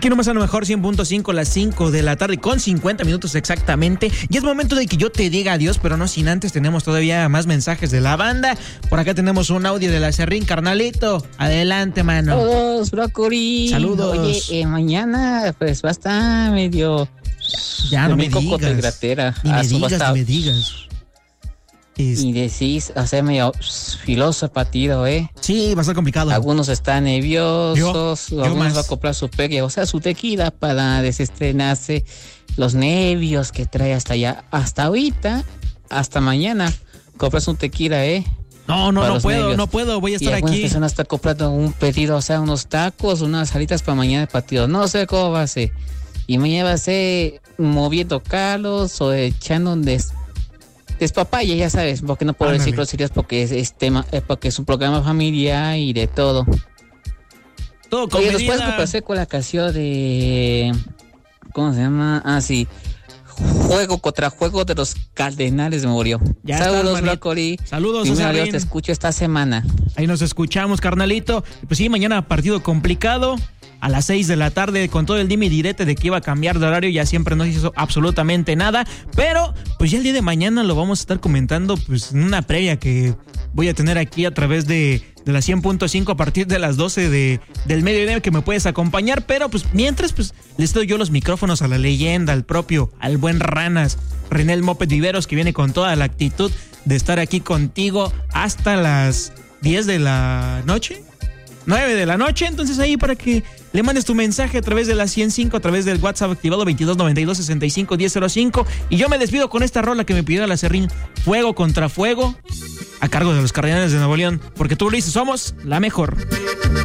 Aquí nomás a lo mejor 100.5, las 5 de la tarde con 50 minutos exactamente. Y es momento de que yo te diga adiós, pero no sin antes tenemos todavía más mensajes de la banda. Por acá tenemos un audio de la Serrín, carnalito. Adelante, mano. Saludos, Brócoli. Saludos. Oye, mañana pues va a estar medio... Ya no me digas. Ni me digas. Y decís, hacer medio filoso el partido, Sí, va a ser complicado. Algunos están nerviosos, algunos va a comprar su pegue, o sea, su tequila para desestrenarse los nervios que trae hasta allá. Hasta ahorita, hasta mañana, compras un tequila, No puedo, voy a estar aquí. Algunas personas están comprando un pedido, o sea, unos tacos, unas salitas para mañana de partido. No sé cómo va a ser. Y mañana va a ser moviendo calos o echando un despapaya, ya sabes, porque no puedo decir groserías porque es tema, porque es un programa familiar y de todo. Todo con Oye, medida. después complacer con la canción de... ¿Cómo se llama? Ah, sí. Juego contra juego de los Cardenales de Murió. Saludos, Brócoli. Saludos, Yo te escucho esta semana. Ahí nos escuchamos, carnalito. Pues sí, mañana partido complicado. A las 6 de la tarde, con todo el dime y direte de que iba a cambiar de horario, ya siempre no hizo absolutamente nada, pero pues ya el día de mañana lo vamos a estar comentando pues en una previa que voy a tener aquí a través de la 100.5 a partir de las 12 del mediodía, que me puedes acompañar, pero pues mientras pues les doy yo los micrófonos a la leyenda, al buen Ranas, René el Moped Viveros, que viene con toda la actitud de estar aquí contigo hasta las 10 de la noche. 9 de la noche, entonces ahí para que le mandes tu mensaje a través de la 105, a través del WhatsApp activado 2292-65-1005, y yo me despido con esta rola que me pidió la Serrín, Fuego contra Fuego, a cargo de los Cardenales de Nuevo León, porque tú lo dices, somos la mejor.